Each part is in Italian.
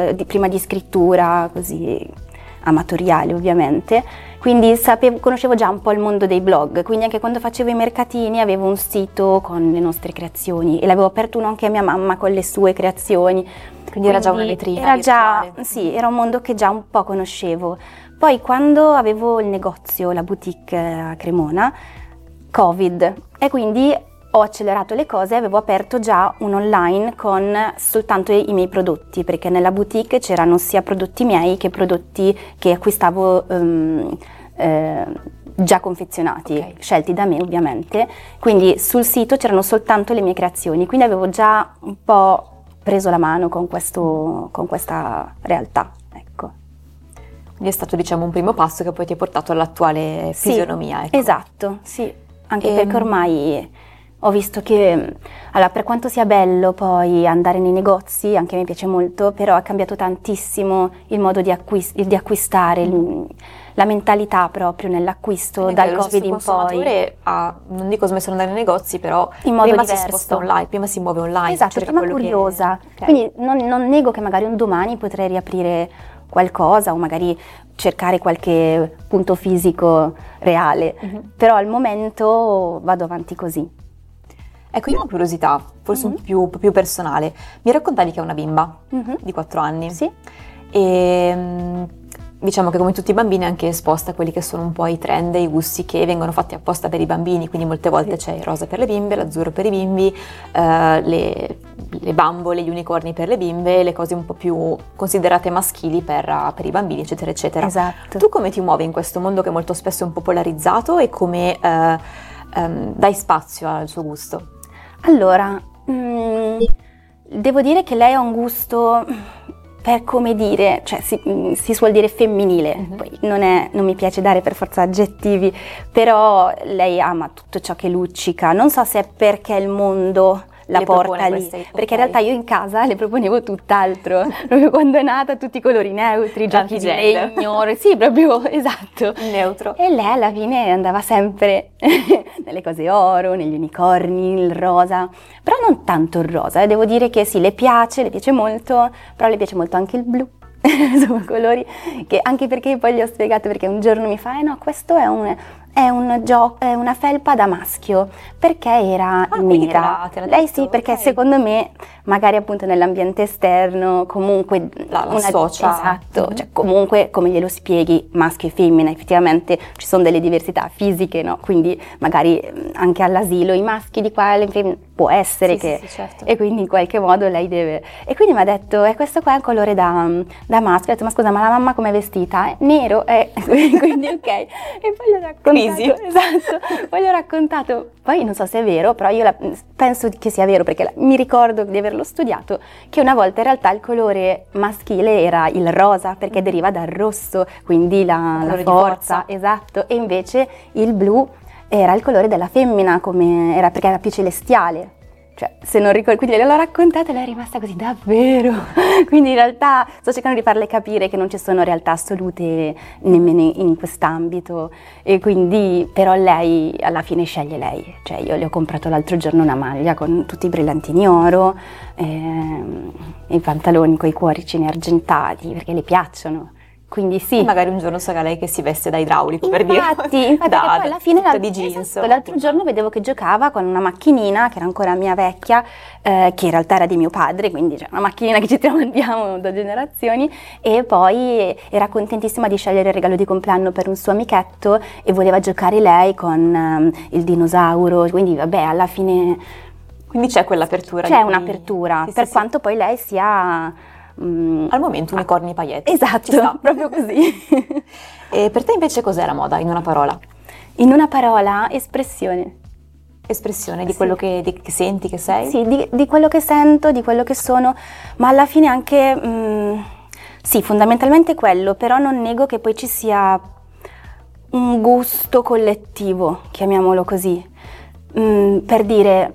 prima di scrittura, così amatoriale ovviamente, quindi conoscevo già un po' il mondo dei blog, quindi anche quando facevo i mercatini avevo un sito con le nostre creazioni e l'avevo aperto uno anche a mia mamma con le sue creazioni. Quindi era già una vetrina era già, virtuale. sì, era un mondo che già un po' conoscevo. Poi quando avevo il negozio, la boutique a Cremona, Covid, e quindi ho accelerato le cose, avevo aperto già un online con soltanto i miei prodotti, perché nella boutique c'erano sia prodotti miei che prodotti che acquistavo già confezionati, Okay. scelti da me ovviamente, quindi sul sito c'erano soltanto le mie creazioni, quindi avevo già un po' preso la mano con questa realtà, ecco. Quindi è stato, diciamo, un primo passo che poi ti ha portato all'attuale Sì, fisionomia, ecco. esatto, sì, anche perché ormai ho visto che, allora, per quanto sia bello poi andare nei negozi, anche a me piace molto, però ha cambiato tantissimo il modo di acquistare, la mentalità proprio nell'acquisto Quindi dal lo Covid stesso in poi. consumatore ha, non dico smesso di andare nei negozi, però In modo prima diverso. si sposta online, prima si muove online, Esatto, cerca prima quello curiosa. che... Ok. Quindi non nego che magari un domani potrei riaprire qualcosa o magari cercare qualche punto fisico reale, però al momento vado avanti così. Ecco, io ho una curiosità, forse un po' più personale. Mi raccontavi che hai una bimba di 4 anni. Sì. E diciamo che come tutti i bambini è anche esposta a quelli che sono un po' i trend e i gusti che vengono fatti apposta per i bambini, quindi molte volte c'è il rosa per le bimbe, l'azzurro per i bimbi, le bambole, gli unicorni per le bimbe, le cose un po' più considerate maschili per i bambini, eccetera, eccetera. Esatto. Tu come ti muovi in questo mondo che molto spesso è un po' polarizzato e come dai spazio al suo gusto? Allora, devo dire che lei ha un gusto, per come dire, cioè si suol dire femminile, poi non mi piace dare per forza aggettivi, però lei ama tutto ciò che luccica, non so se è perché il mondo la Le porta propone lì, queste- perché in ok. realtà io in casa le proponevo tutt'altro, proprio quando è nata tutti i colori neutri, giochi di Antigel. legno, sì, proprio, esatto. Neutro. E lei alla fine andava sempre nelle cose oro, negli unicorni, il rosa, però non tanto il rosa, devo dire che sì, le piace molto, però le piace molto anche il blu. Sono colori che anche perché poi gli ho spiegato, perché un giorno mi fa no, questo è una felpa da maschio, perché era quindi nera. te l'ha Lei detto? sì, perché Ok. secondo me magari appunto nell'ambiente esterno comunque La associa. esatto, cioè comunque come glielo spieghi, maschio e femmina, effettivamente ci sono delle diversità fisiche, no? Quindi magari anche all'asilo i maschi di qua, le femmine, può essere Sì, che sì, certo. e quindi in qualche modo lei deve, e quindi mi ha detto questo qua è un colore da maschio. Ho detto ma scusa, ma la mamma com'è vestita? Nero, quindi ok. E poi gli ho raccontato, Crisi. esatto, poi gli ho raccontato, poi non so se è vero, però io penso che sia vero perché mi ricordo di averlo studiato, che una volta in realtà il colore maschile era il rosa perché deriva dal rosso, quindi la colore di forza, forza. esatto, e invece il blu era il colore della femmina, perché era più celestiale. Cioè, se non ricordo, quindi gliel'ho raccontata e lei è rimasta così, davvero? Quindi in realtà sto cercando di farle capire che non ci sono realtà assolute nemmeno in quest'ambito, e quindi però lei alla fine sceglie lei. Cioè io le ho comprato l'altro giorno una maglia con tutti i brillantini oro, i pantaloni con i cuoricini argentati perché le piacciono. Quindi sì. E magari un giorno sarà lei che si veste da idraulico, per dire. Infatti, che poi alla fine tutta di jeans. esatto, l'altro giorno vedevo che giocava con una macchinina che era ancora mia vecchia, che in realtà era di mio padre, quindi c'è una macchinina che ci tramandiamo da generazioni, e poi era contentissima di scegliere il regalo di compleanno per un suo amichetto e voleva giocare lei con il dinosauro, quindi vabbè, alla fine Quindi c'è quell'apertura. c'è di cui- un'apertura, Sì, per sì, quanto poi lei sia... Al momento unicorni e pailletti. Ci Esatto, sta. proprio così. E per te invece cos'è la moda, in una parola? In una parola, espressione. Espressione di Sì. quello che senti, che sei? Sì, di quello che sento, di quello che sono, ma alla fine anche, sì, fondamentalmente quello, però non nego che poi ci sia un gusto collettivo, chiamiamolo così. Per dire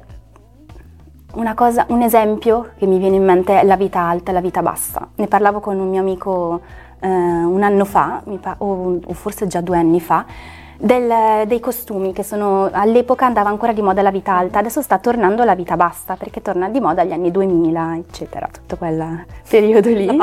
un esempio che mi viene in mente è la vita alta e la vita bassa. Ne parlavo con un mio amico un anno fa, o forse già 2 anni fa, dei costumi che all'epoca andava ancora di moda la vita alta, adesso sta tornando la vita bassa perché torna di moda agli anni 2000, eccetera, tutto quel periodo lì.